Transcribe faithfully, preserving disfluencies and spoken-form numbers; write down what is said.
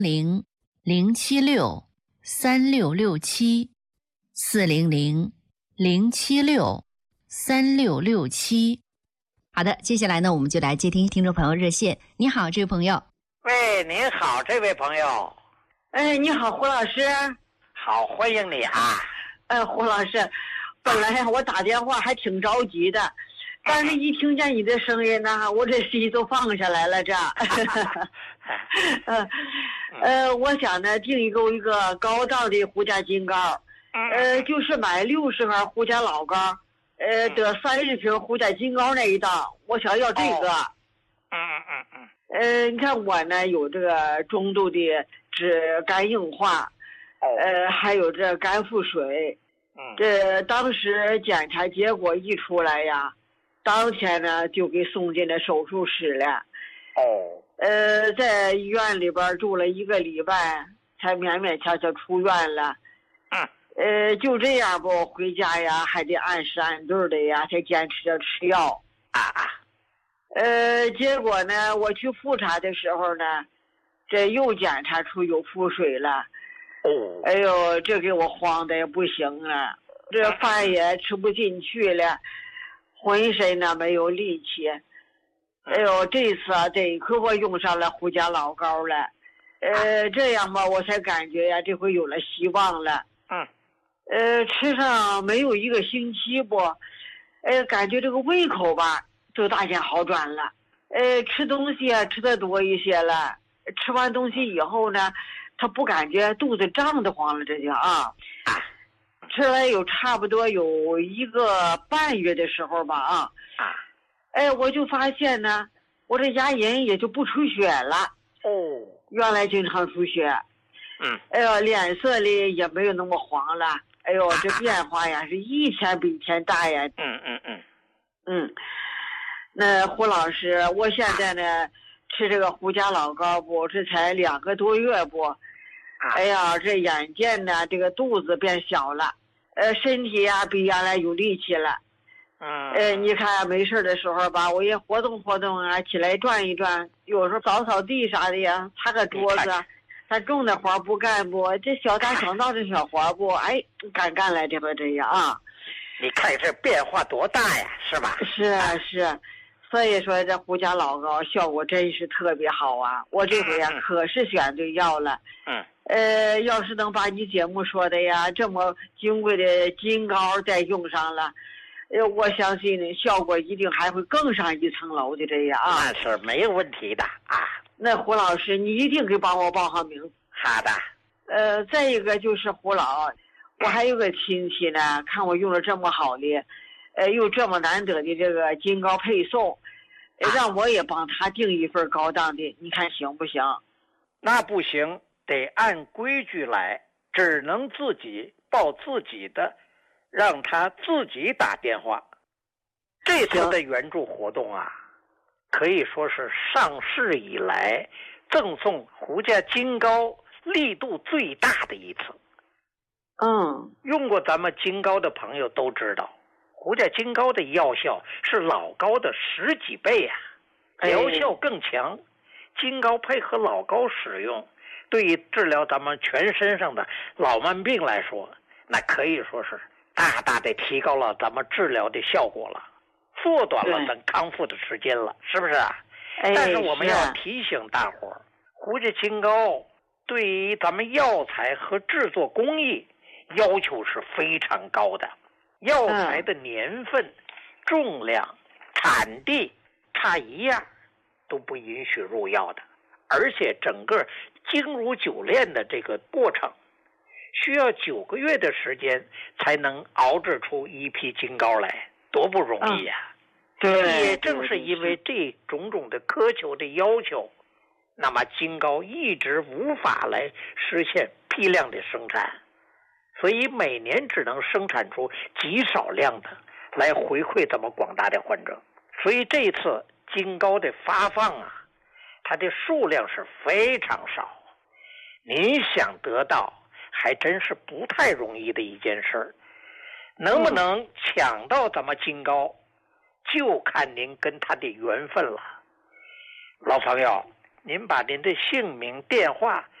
零零七六三六六七四零零零七六三六六七。 好的，接下来呢，我们就来接听听众朋友热线。你好，这位朋友。 喂，您好，这位朋友。 哎，你好，胡老师。 好，欢迎你啊。 哎，胡老师，本来我打电话还挺着急的，但是一听见你的声音呢，我这心都放下来了。这，呃，呃，我想呢订一个一个高档的胡家金膏，呃，就是买六十盒胡家老膏，呃，得三十瓶胡家金膏那一档，我想要这个。 嗯嗯嗯。 呃，你看我呢有这个中度的脂肝硬化，呃，还有这肝腹水。这当时检查结果一出来呀，当天呢就给送进了手术室了。 哦。 呃，在医院里边住了一个礼拜，才勉勉强强出院了。 嗯。 呃，就这样不回家呀，还得按时按顿的呀，才坚持着吃药。 啊啊。 呃，结果呢，我去复查的时候呢，这又检查出有腹水了。 哦。 哎呦，这给我慌的也不行了，这饭也吃不进去了，浑身呢没有力气。哎呦，这次啊，这可我用上了胡家老膏了。呃，这样吧，我才感觉呀，这回有了希望了。 嗯。 呃，吃上没有一个星期不，呃，感觉这个胃口吧，就大见好转了。呃，吃东西啊，吃的多一些了。吃完东西以后呢，他不感觉肚子胀得慌了，这就啊。吃了有差不多有一个半月的时候吧啊。 啊。 哎，我就发现呢，我这牙龈也就不出血了。 哦。 原来经常出血。 嗯。 哎呦，脸色里也没有那么黄了。哎呦，这变化呀是一天比一天大呀。 嗯嗯嗯。 嗯。那胡老师，我现在呢吃这个胡家老膏不，这才两个多月不。哎呀，这眼见呢这个肚子变小了，呃，身体呀比原来有力气了。 嗯。 呃，你看没事的时候吧，我也活动活动啊，起来转一转，有时候扫扫地啥的呀，擦个桌子，他重的活不干不，这小打小闹的小活不，哎，敢干来这不这样啊？ 你看这变化多大呀，是吧？ 是啊是啊，所以说这胡家老膏效果真是特别好啊！我这回呀、嗯、可是选对药了。 嗯。 呃，要是能把你节目说的呀这么金贵的金膏再用上了，呃，我相信呢效果一定还会更上一层楼的这样啊。 那是没有问题的啊。 那胡老师，你一定给帮我报上名。 好的。 呃，再一个就是胡老，我还有个亲戚呢，看我用了这么好的，呃，又这么难得的这个金膏配送，让我也帮他订一份高档的，你看行不行？ 那不行，得按规矩来，只能自己报自己的，让他自己打电话。这次的援助活动啊，可以说是上市以来赠送胡家金膏力度最大的一次。 嗯， 用过咱们金膏的朋友都知道，胡家金膏的药效是老膏的十几倍啊，疗效更强。哎、金膏配合老膏使用，对于治疗咱们全身上的老慢病来说，那可以说是大大的提高了咱们治疗的效果了，缩短了咱康复的时间了，是不是啊？ 哎、 但是我们要提醒大伙儿，胡家金膏对于咱们药材和制作工艺要求是非常高的，药材的年份、嗯、重量、产地差一样都不允许入药的，而且整个精如冶炼的这个过程需要九个月的时间才能熬制出一批金膏来，多不容易呀、啊嗯！对， 也正是因为这种种的苛求的要求，那么金膏一直无法来实现批量的生产，所以每年只能生产出极少量的来回馈咱们广大的患者。所以这一次金膏的发放啊，它的数量是非常少，您想得到还真是不太容易的一件事。能不能抢到咱们金膏，就看您跟他的缘分了。老朋友，您把您的姓名、电话